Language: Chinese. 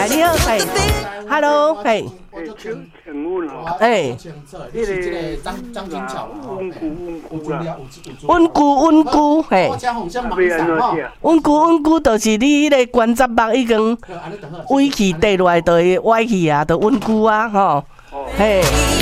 你好，嘿 ，Hello， 嘿， 请问哦， 哎， 这个张金桥， 稳固，嘿，稳固，就是你迄个关节膜已经歪去跌落来，就会歪去啊，就稳固啊，吼，嘿。